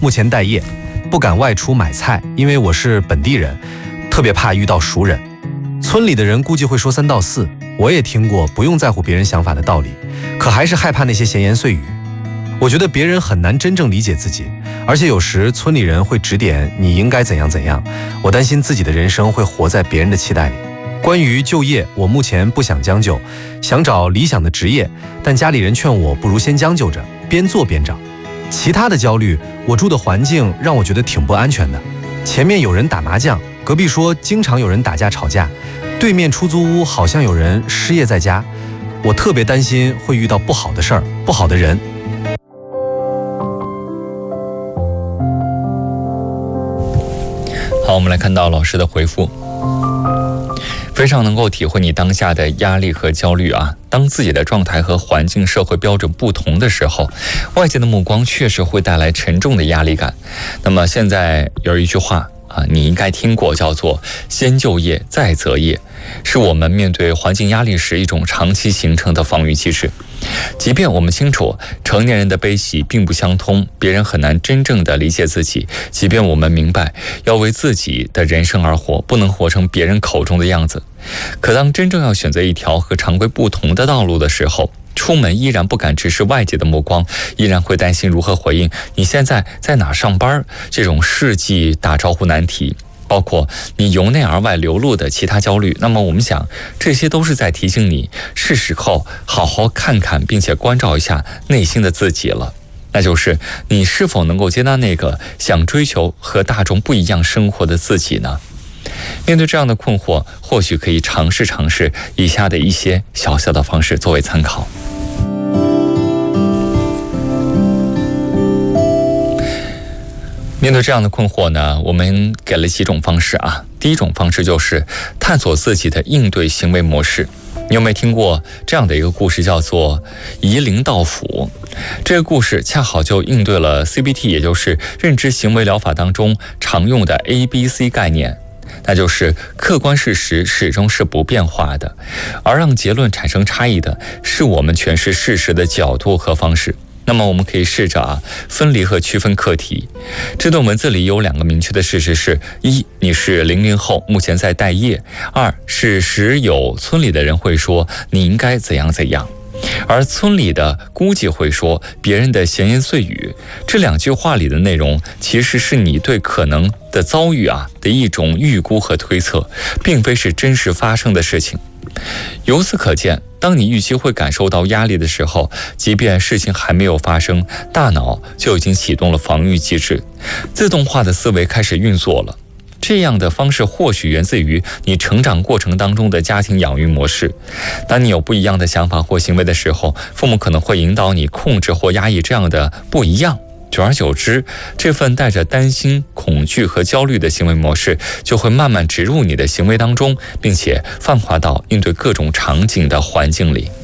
目前待业，不敢外出买菜，因为我是本地人，特别怕遇到熟人。村里的人估计会说三道四，我也听过不用在乎别人想法的道理，可还是害怕那些闲言碎语。我觉得别人很难真正理解自己，而且有时村里人会指点你应该怎样怎样，我担心自己的人生会活在别人的期待里。关于就业，我目前不想将就，想找理想的职业，但家里人劝我不如先将就着，边做边找。其他的焦虑，我住的环境让我觉得挺不安全的。前面有人打麻将，隔壁说经常有人打架吵架，对面出租屋好像有人失业在家，我特别担心会遇到不好的事儿，不好的人。 好，我们来看到老师的回复，非常能够体会你当下的压力和焦虑啊。当自己的状态和环境、社会标准不同的时候，外界的目光确实会带来沉重的压力感。那么现在有一句话你应该听过，叫做先就业再择业，是我们面对环境压力时一种长期形成的防御机制。即便我们清楚成年人的悲喜并不相通，别人很难真正的理解自己，即便我们明白要为自己的人生而活，不能活成别人口中的样子，可当真正要选择一条和常规不同的道路的时候，出门依然不敢直视外界的目光，依然会担心如何回应你现在在哪上班这种世纪打招呼难题，包括你由内而外流露的其他焦虑。那么我们想，这些都是在提醒你，是时候好好看看并且关照一下内心的自己了。那就是你是否能够接纳那个想追求和大众不一样生活的自己呢？面对这样的困惑，或许可以尝试以下的一些小小的方式作为参考。面对这样的困惑呢，我们给了几种方式啊。第一种方式就是探索自己的应对行为模式。你有没有听过这样的一个故事，叫做夷陵道府？这个故事恰好就应对了 CBT， 也就是认知行为疗法当中常用的 ABC 概念，那就是客观事实始终是不变化的，而让结论产生差异的是我们诠释事实的角度和方式。那么我们可以试着分离和区分课题。这段文字里有2个明确的事实是：一，你是00后，目前在待业；二，是时有村里的人会说你应该怎样怎样，而村里的估计会说别人的闲言碎语。这2句话里的内容其实是你对可能的遭遇的一种预估和推测，并非是真实发生的事情。由此可见，当你预期会感受到压力的时候，即便事情还没有发生，大脑就已经启动了防御机制，自动化的思维开始运作了。这样的方式或许源自于你成长过程当中的家庭养育模式。当你有不一样的想法或行为的时候，父母可能会引导你控制或压抑这样的不一样。久而久之，这份带着担心、恐惧和焦虑的行为模式就会慢慢植入你的行为当中，并且泛化到应对各种场景的环境里。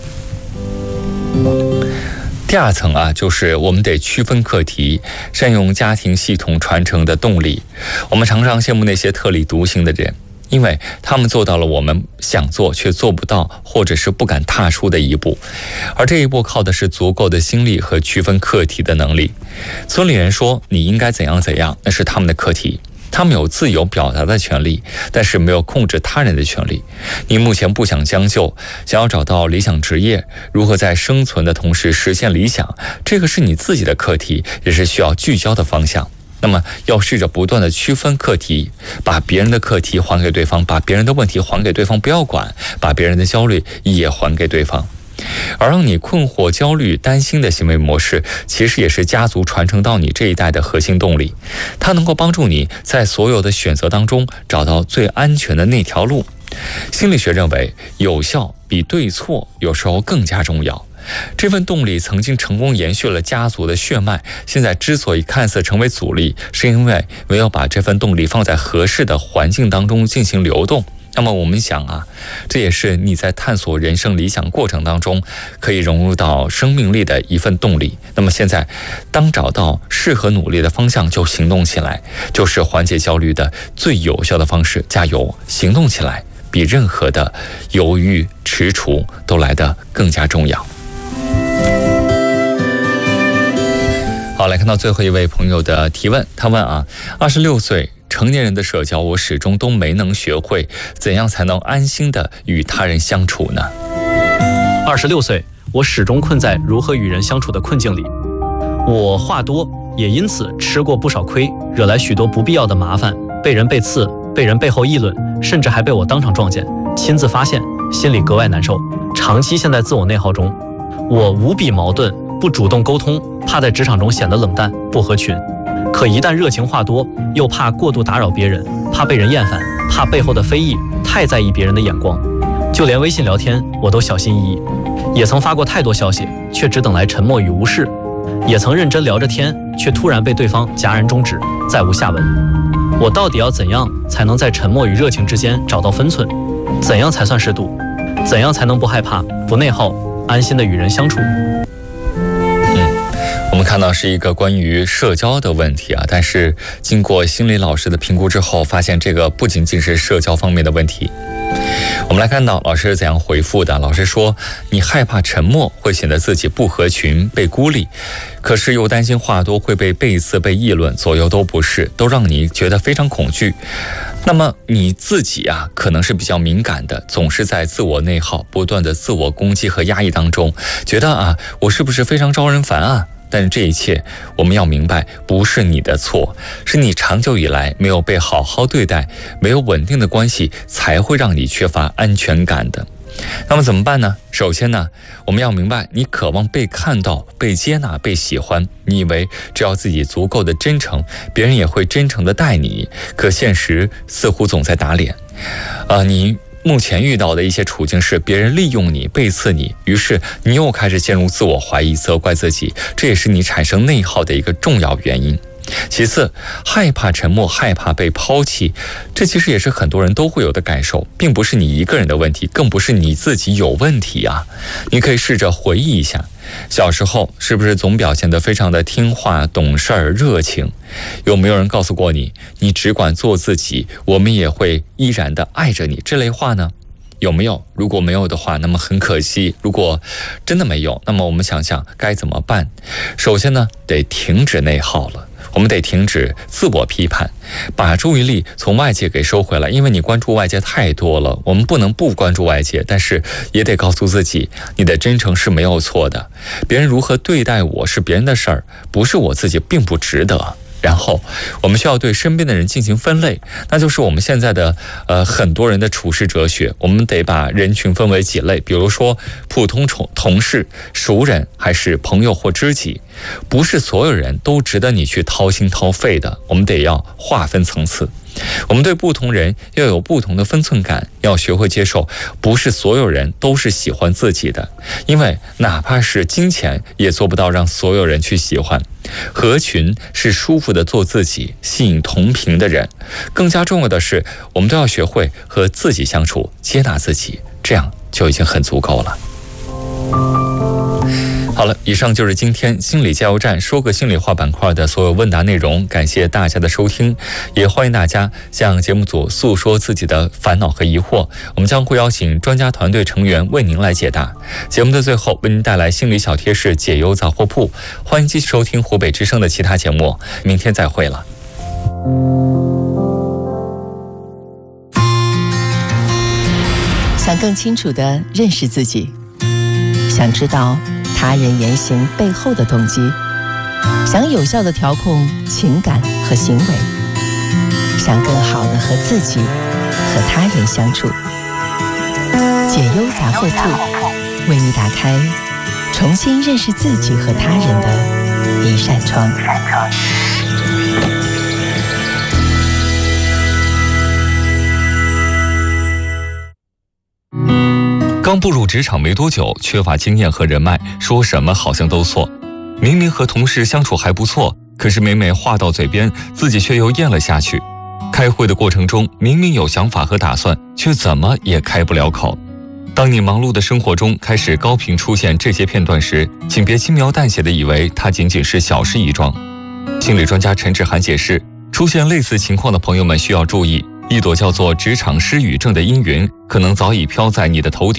第2层就是我们得区分课题，善用家庭系统传承的动力。我们常常羡慕那些特立独行的人，因为他们做到了我们想做却做不到，或者是不敢踏出的一步，而这一步靠的是足够的心力和区分课题的能力。村里人说你应该怎样怎样，那是他们的课题，他们有自由表达的权利，但是没有控制他人的权利。你目前不想将就，想要找到理想职业，如何在生存的同时实现理想，这个是你自己的课题，也是需要聚焦的方向。那么要试着不断的区分课题，把别人的课题还给对方，把别人的问题还给对方，不要管，把别人的焦虑也还给对方。而让你困惑、焦虑、担心的行为模式，其实也是家族传承到你这一代的核心动力。它能够帮助你在所有的选择当中找到最安全的那条路。心理学认为，有效比对错有时候更加重要。这份动力曾经成功延续了家族的血脉，现在之所以看似成为阻力，是因为没有把这份动力放在合适的环境当中进行流动。那么我们想这也是你在探索人生理想过程当中可以融入到生命力的一份动力。那么现在当找到适合努力的方向，就行动起来，就是缓解焦虑的最有效的方式。加油，行动起来，比任何的犹豫踟蹰都来得更加重要。好， 来看到最后一位朋友的提问，他问26岁成年人的社交，我始终都没能学会，怎样才能安心的与他人相处呢 ？26岁，我始终困在如何与人相处的困境里。我话多，也因此吃过不少亏，惹来许多不必要的麻烦，被人背刺，被人背后议论，甚至还被我当场撞见，亲自发现，心里格外难受，长期陷在自我内耗中。我无比矛盾，不主动沟通，怕在职场中显得冷淡不合群，可一旦热情话多，又怕过度打扰别人，怕被人厌烦，怕背后的非议，太在意别人的眼光，就连微信聊天我都小心翼翼，也曾发过太多消息，却只等来沉默与无视，也曾认真聊着天，却突然被对方戛然终止，再无下文。我到底要怎样才能在沉默与热情之间找到分寸？怎样才算适度？怎样才能不害怕、不内耗，安心的与人相处？ 我们看到是一个关于社交的问题但是经过心理老师的评估之后，发现这个不仅仅是社交方面的问题。我们来看到老师是怎样回复的。老师说，你害怕沉默会显得自己不合群，被孤立，可是又担心话多会被背刺、被议论，左右都不是，都让你觉得非常恐惧。那么你自己可能是比较敏感的，总是在自我内耗，不断的自我攻击和压抑当中，觉得我是不是非常招人烦但是这一切我们要明白，不是你的错，是你长久以来没有被好好对待，没有稳定的关系，才会让你缺乏安全感的。那么怎么办呢？首先呢，我们要明白，你渴望被看到、被接纳、被喜欢，你以为只要自己足够的真诚，别人也会真诚的待你，可现实似乎总在打脸。你目前遇到的一些处境是别人利用你、背刺你，于是你又开始陷入自我怀疑、责怪自己，这也是你产生内耗的一个重要原因。其次，害怕沉默，害怕被抛弃，这其实也是很多人都会有的感受，并不是你一个人的问题，更不是你自己有问题你可以试着回忆一下，小时候是不是总表现得非常的听话、懂事儿、热情？有没有人告诉过你，你只管做自己，我们也会依然的爱着你，这类话呢？有没有？如果没有的话，那么很可惜。如果真的没有，那么我们想想该怎么办。首先呢，得停止内耗了，我们得停止自我批判，把注意力从外界给收回来，因为你关注外界太多了，我们不能不关注外界，但是也得告诉自己，你的真诚是没有错的，别人如何对待我是别人的事儿，不是我自己并不值得。然后我们需要对身边的人进行分类，那就是我们现在的很多人的处事哲学，我们得把人群分为几类，比如说普通同事、熟人还是朋友或知己，不是所有人都值得你去掏心掏肺的，我们得要划分层次。我们对不同人要有不同的分寸感，要学会接受不是所有人都是喜欢自己的，因为哪怕是金钱也做不到让所有人去喜欢。合群是舒服的做自己，吸引同频的人，更加重要的是我们都要学会和自己相处，接纳自己，这样就已经很足够了。好了，以上就是今天心理加油站说个心里话板块的所有问答内容，感谢大家的收听，也欢迎大家向节目组诉说自己的烦恼和疑惑，我们将会邀请专家团队成员为您来解答。节目的最后为您带来心理小贴士解忧杂货铺，欢迎继续收听湖北之声的其他节目，明天再会了。 想更清楚地认识自己，想知道他人言行背后的动机，想有效地调控情感和行为，想更好地和自己和他人相处。解忧杂货铺为你打开重新认识自己和他人的一扇窗。 刚步入职场没多久，缺乏经验和人脉，说什么好像都错。明明和同事相处还不错，可是每每话到嘴边，自己却又咽了下去。开会的过程中，明明有想法和打算，却怎么也开不了口。当你忙碌的生活中开始高频出现这些片段时，请别轻描淡写地以为它仅仅是小事一桩。心理专家陈志涵解释，出现类似情况的朋友们需要注意，一朵叫做职场失语症的阴云可能早已飘在你的头顶，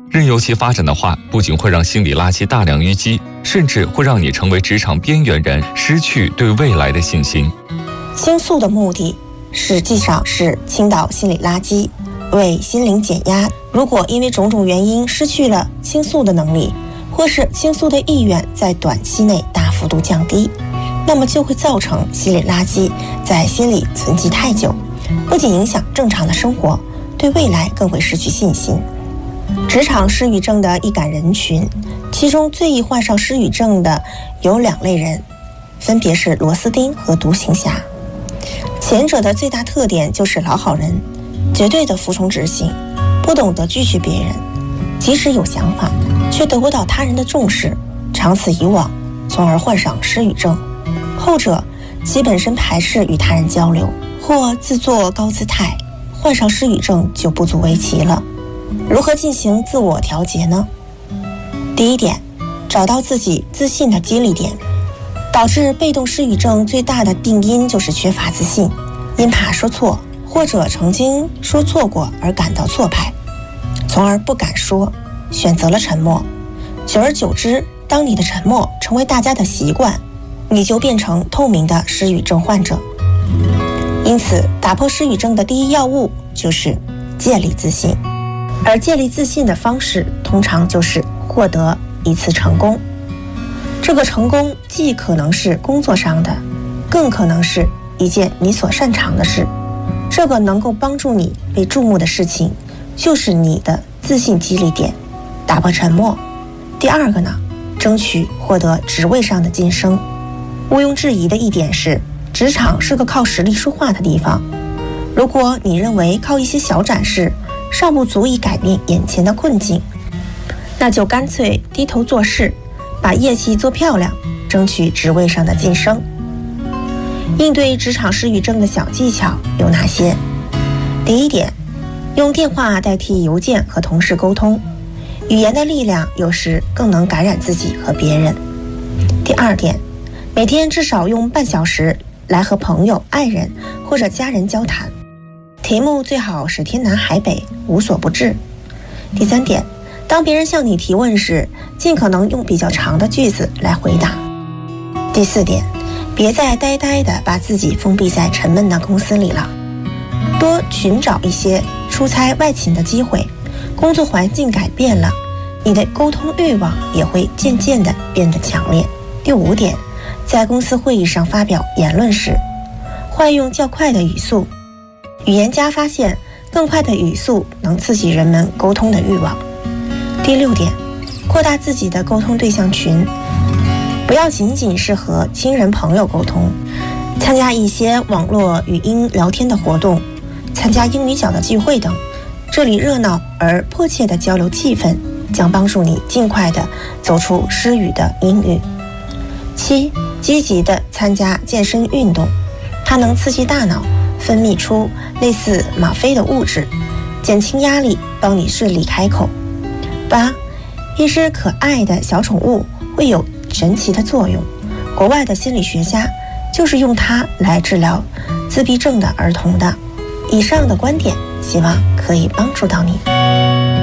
任由其发展的话，不仅会让心理垃圾大量淤积，甚至会让你成为职场边缘人，失去对未来的信心。 倾诉的目的实际上是倾倒心理垃圾，为心灵减压。如果因为种种原因失去了倾诉的能力，或是倾诉的意愿在短期内大幅度降低，那么就会造成心理垃圾在心里存积太久，不仅影响正常的生活，对未来更会失去信心。职场失语症的易感人群，其中最易患上失语症的有2类人，分别是螺丝钉和独行侠。前者的最大特点就是老好人，绝对的服从执行，不懂得拒绝别人，即使有想法却得不到他人的重视，长此以往，从而患上失语症。后者其本身排斥与他人交流，或自作高姿态，患上失语症就不足为奇了。如何进行自我调节呢？第一点，找到自己自信的激励点。导致被动失语症最大的病因就是缺乏自信，因怕说错，或者曾经说错过而感到挫败，从而不敢说，选择了沉默。久而久之，当你的沉默成为大家的习惯，你就变成透明的失语症患者。因此，打破失语症的第一要务就是建立自信，而建立自信的方式通常就是获得一次成功。这个成功既可能是工作上的，更可能是一件你所擅长的事。这个能够帮助你被注目的事情，就是你的自信激励点。打破沉默。第二个呢，争取获得职位上的晋升。毋庸置疑的一点是，职场是个靠实力说话的地方。如果你认为靠一些小展示尚不足以改变眼前的困境，那就干脆低头做事，把业绩做漂亮，争取职位上的晋升。应对职场失语症的小技巧有哪些？第一点，用电话代替邮件和同事沟通，语言的力量有时更能感染自己和别人。第二点，每天至少用半小时来和朋友、爱人或者家人交谈，题目最好是天南海北，无所不至。第三点，当别人向你提问时，尽可能用比较长的句子来回答。第四点，别再呆呆地把自己封闭在沉闷的公司里了，多寻找一些出差外勤的机会。工作环境改变了，你的沟通欲望也会渐渐地变得强烈。第五点，在公司会议上发表言论时，换用较快的语速。语言家发现，更快的语速能刺激人们沟通的欲望。第六点，扩大自己的沟通对象群，不要仅仅是和亲人朋友沟通，参加一些网络语音聊天的活动，参加英语角的聚会等，这里热闹而迫切的交流气氛，将帮助你尽快的走出失语的阴郁。7. 积极的参加健身运动，它能刺激大脑分泌出类似吗啡的物质，减轻压力，帮你顺利开口。8. 一只可爱的小宠物会有神奇的作用，国外的心理学家就是用它来治疗自闭症的儿童的。以上的观点希望可以帮助到你。